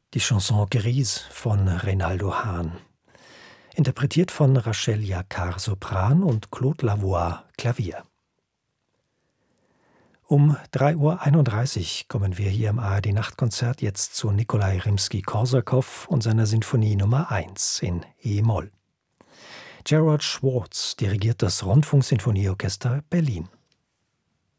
Die Chanson Grise von Reynaldo Hahn. Interpretiert von Rachel Jacquard Sopran und Claude Lavoie Klavier. Um 3:31 Uhr kommen wir hier im ARD-Nachtkonzert jetzt zu Nikolai Rimski-Korsakow und seiner Sinfonie Nummer 1 in e-Moll. Gerard Schwartz dirigiert das Rundfunksinfonieorchester Berlin.